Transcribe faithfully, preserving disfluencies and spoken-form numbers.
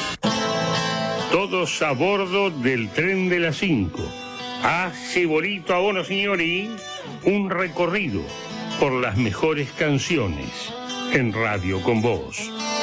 Todos a bordo del tren de las cinco. Hace bolito a uno, señori, un recorrido por las mejores canciones en Radio con Vos.